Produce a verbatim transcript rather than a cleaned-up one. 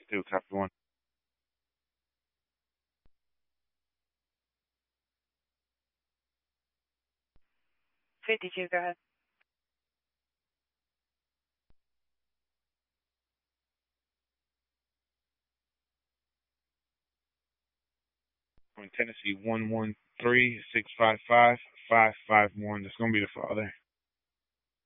Still copy one. fifty-two, go ahead. From Tennessee, one one three six five five five five one. That's gonna be the father.